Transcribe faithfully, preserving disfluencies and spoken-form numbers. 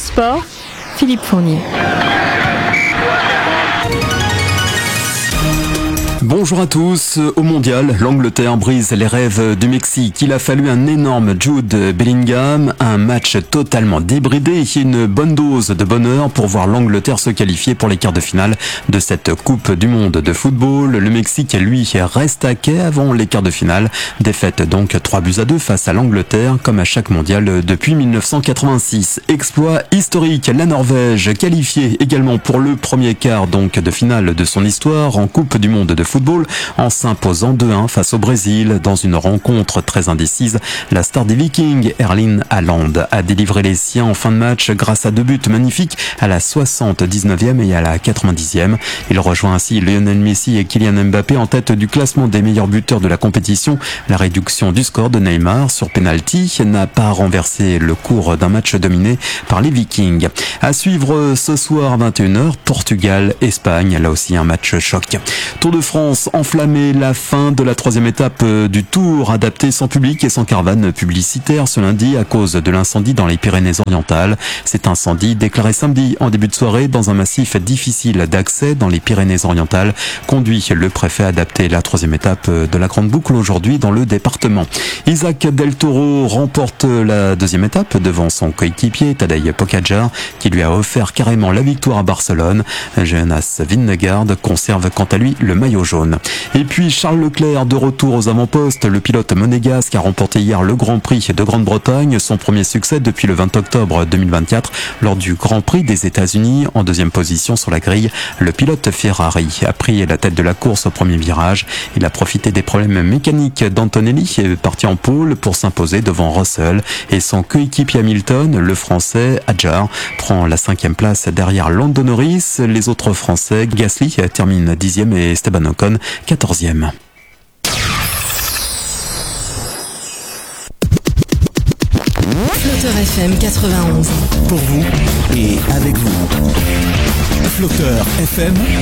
Sport, Philippe Fournier. Bonjour à tous. Au mondial, l'Angleterre brise les rêves du Mexique. Il a fallu un énorme Jude Bellingham, un match totalement débridé et une bonne dose de bonheur pour voir l'Angleterre se qualifier pour les quarts de finale de cette Coupe du Monde de football. Le Mexique, lui, reste à quai avant les quarts de finale. Défaite donc trois buts à deux face à l'Angleterre, comme à chaque mondial depuis mille neuf cent quatre-vingt-six. Exploit historique, la Norvège qualifiée également pour le premier quart donc de finale de son histoire en Coupe du Monde de football. football en s'imposant deux un face au Brésil dans une rencontre très indécise. La star des Vikings, Erling Haaland, a délivré les siens en fin de match grâce à deux buts magnifiques à la soixante-dix-neuvième et à la quatre-vingt-dixième. Il rejoint ainsi Lionel Messi et Kylian Mbappé en tête du classement des meilleurs buteurs de la compétition. La réduction du score de Neymar sur penalty n'a pas renversé le cours d'un match dominé par les Vikings. À suivre ce soir à vingt et une heures, Portugal-Espagne, là aussi un match choc. Tour de France enflammé, la fin de la troisième étape du Tour, adapté sans public et sans caravane publicitaire ce lundi à cause de l'incendie dans les Pyrénées-Orientales. Cet incendie, déclaré samedi en début de soirée dans un massif difficile d'accès dans les Pyrénées-Orientales, conduit le préfet à adapter la troisième étape de la Grande Boucle aujourd'hui dans le département. Isaac Del Toro remporte la deuxième étape devant son coéquipier Tadej Pogačar qui lui a offert carrément la victoire à Barcelone. Jonas Vingegaard conserve quant à lui le maillot jaune. Et puis Charles Leclerc de retour aux avant-postes, le pilote monégasque a remporté hier le Grand Prix de Grande-Bretagne, son premier succès depuis le vingt octobre deux mille vingt-quatre lors du Grand Prix des États-Unis. En deuxième position sur la grille, le pilote Ferrari a pris la tête de la course au premier virage. Il a profité des problèmes mécaniques d'Antonelli et est parti en pôle pour s'imposer devant Russell et son coéquipier Hamilton, le français Hadjar, prend la cinquième place derrière Lando Norris. Les autres français, Gasly termine dixième et Esteban Ocon quatorzième. Flotteur F M quatre-vingt-onze. Pour vous et avec vous. Flotteur F M